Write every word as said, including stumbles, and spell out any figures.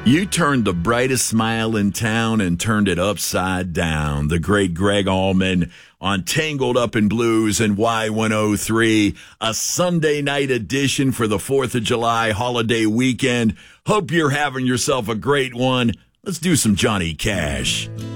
You turned the brightest smile in town and turned it upside down. The great Greg Allman on Tangled Up in Blues and Y one oh three, a Sunday night edition for the fourth of July holiday weekend. Hope you're having yourself a great one. Let's do some Johnny Cash.